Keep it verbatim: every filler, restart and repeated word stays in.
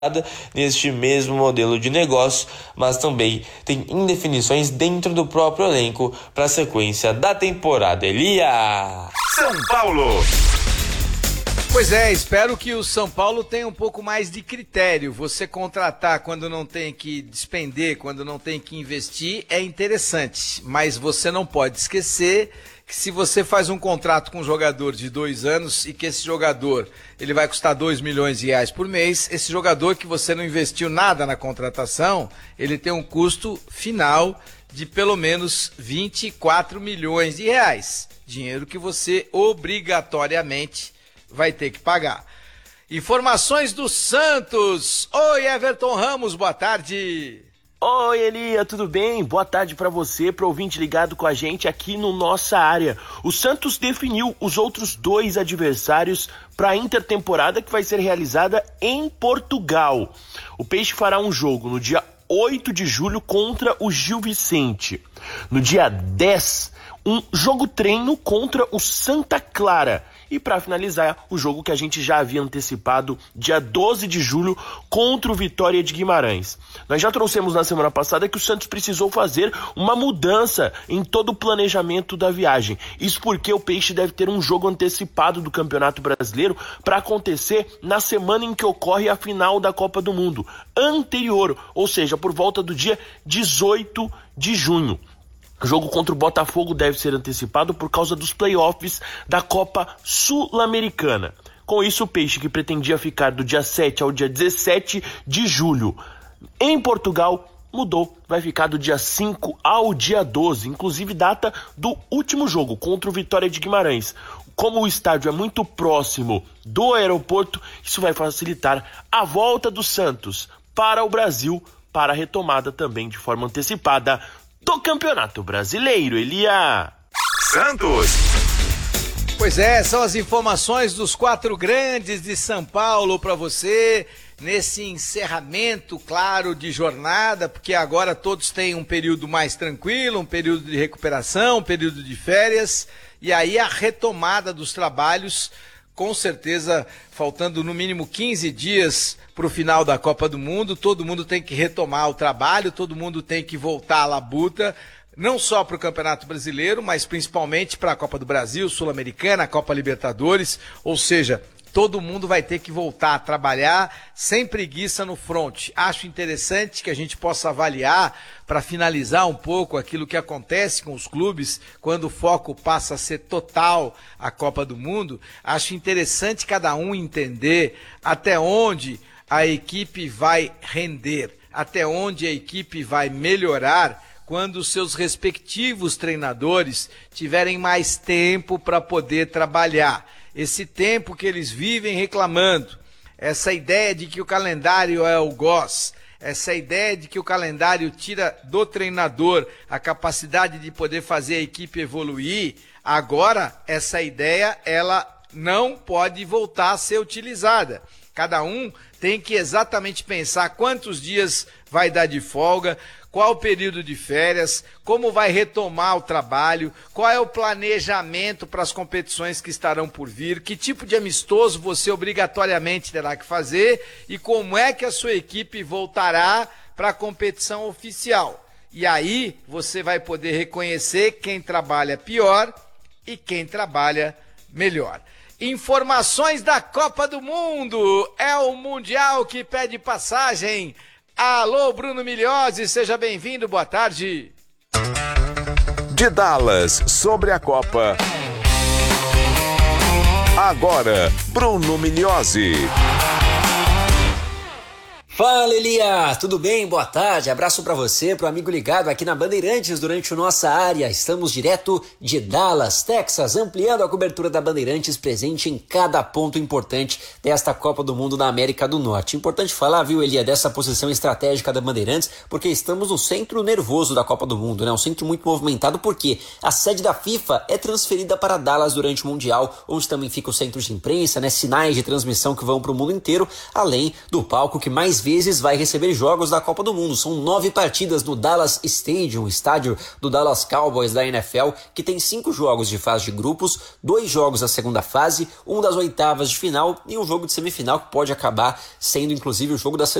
neste mesmo modelo de negócio, mas também tem indefinições dentro do próprio elenco para a sequência da temporada. Elia! São Paulo! Pois é, espero que o São Paulo tenha um pouco mais de critério. Você contratar quando não tem que despender, quando não tem que investir, é interessante. Mas você não pode esquecer que se você faz um contrato com um jogador de dois anos e que esse jogador ele vai custar dois milhões de reais por mês, esse jogador que você não investiu nada na contratação, ele tem um custo final de pelo menos vinte e quatro milhões de reais. Dinheiro que você obrigatoriamente vai ter que pagar. Informações do Santos. Oi, Everton Ramos, boa tarde. Oi, Elia, tudo bem? Boa tarde para você, para o ouvinte ligado com a gente aqui no Nossa Área. O Santos definiu os outros dois adversários para a intertemporada que vai ser realizada em Portugal. O Peixe fará um jogo no dia oito de julho contra o Gil Vicente. No dia dez, um jogo treino contra o Santa Clara. E para finalizar, o jogo que a gente já havia antecipado, dia doze de julho, contra o Vitória de Guimarães. Nós já trouxemos na semana passada que o Santos precisou fazer uma mudança em todo o planejamento da viagem. Isso porque o Peixe deve ter um jogo antecipado do Campeonato Brasileiro para acontecer na semana em que ocorre a final da Copa do Mundo, anterior, ou seja, por volta do dia dezoito de junho. O jogo contra o Botafogo deve ser antecipado por causa dos playoffs da Copa Sul-Americana. Com isso, o Peixe, que pretendia ficar do dia sete ao dia dezessete de julho em Portugal, mudou. Vai ficar do dia cinco ao dia doze, inclusive data do último jogo contra o Vitória de Guimarães. Como o estádio é muito próximo do aeroporto, isso vai facilitar a volta do Santos para o Brasil, para a retomada também de forma antecipada do Campeonato Brasileiro. Elia! Santos! Pois é, são as informações dos quatro grandes de São Paulo para você nesse encerramento, claro, de jornada, porque agora todos têm um período mais tranquilo, um período de recuperação, um período de férias, e aí a retomada dos trabalhos, com certeza, faltando no mínimo quinze dias para o final da Copa do Mundo, todo mundo tem que retomar o trabalho, todo mundo tem que voltar à labuta, não só para o Campeonato Brasileiro, mas principalmente para a Copa do Brasil, Sul-Americana, a Copa Libertadores, ou seja, todo mundo vai ter que voltar a trabalhar sem preguiça no fronte. Acho interessante que a gente possa avaliar, para finalizar um pouco aquilo que acontece com os clubes, quando o foco passa a ser total a Copa do Mundo. Acho interessante cada um entender até onde a equipe vai render, até onde a equipe vai melhorar quando os seus respectivos treinadores tiverem mais tempo para poder trabalhar. Esse tempo que eles vivem reclamando, essa ideia de que o calendário é o gós, essa ideia de que o calendário tira do treinador a capacidade de poder fazer a equipe evoluir, agora essa ideia ela não pode voltar a ser utilizada. Cada um tem que exatamente pensar quantos dias vai dar de folga, qual o período de férias, como vai retomar o trabalho, qual é o planejamento para as competições que estarão por vir, que tipo de amistoso você obrigatoriamente terá que fazer e como é que a sua equipe voltará para a competição oficial. E aí você vai poder reconhecer quem trabalha pior e quem trabalha melhor. Informações da Copa do Mundo, é o Mundial que pede passagem. Alô, Bruno Milhozzi, seja bem-vindo, boa tarde. De Dallas, sobre a Copa. Agora, Bruno Milhozzi. Fala, Elia, tudo bem? Boa tarde, abraço pra você, pro amigo ligado aqui na Bandeirantes durante o Nossa Área. Estamos direto de Dallas, Texas, ampliando a cobertura da Bandeirantes, presente em cada ponto importante desta Copa do Mundo na América do Norte. Importante falar, viu, Elia, dessa posição estratégica da Bandeirantes, porque estamos no centro nervoso da Copa do Mundo, né? Um centro muito movimentado, porque a sede da FIFA é transferida para Dallas durante o Mundial, onde também fica o centro de imprensa, né? Sinais de transmissão que vão pro mundo inteiro, além do palco que mais vezes vezes vai receber jogos da Copa do Mundo. São nove partidas no Dallas Stadium, estádio do Dallas Cowboys da N F L, que tem cinco jogos de fase de grupos, dois jogos da segunda fase, um das oitavas de final e um jogo de semifinal que pode acabar sendo inclusive o jogo da